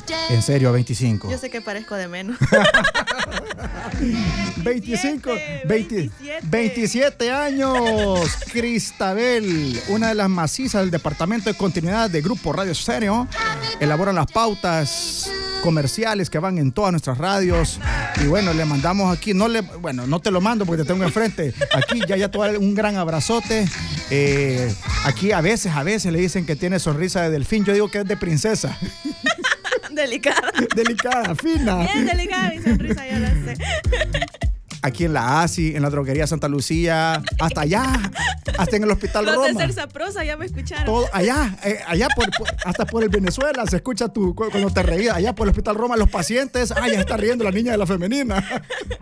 En serio, 25. Yo sé que parezco de menos. 27 años. Cristabel, una de las macizas del departamento de continuidad de Grupo Radio Estéreo, elaboran las pautas comerciales que van en todas nuestras radios. Y bueno, le mandamos aquí, no te lo mando porque te tengo enfrente. Aquí ya te voy a dar un gran abrazote. Aquí a veces le dicen que tiene sonrisa de delfín. Yo digo que es de princesa. Delicada, fina. Bien delicada mi sonrisa, yo la sé. Aquí en la ASI, en la droguería Santa Lucía, hasta allá, hasta en el Hospital Los Roma. de Cersa Prosa ya me escucharon. Todo, allá hasta por el Venezuela se escucha cuando te reías. Allá por el Hospital Roma, los pacientes, ya está riendo la niña de la femenina.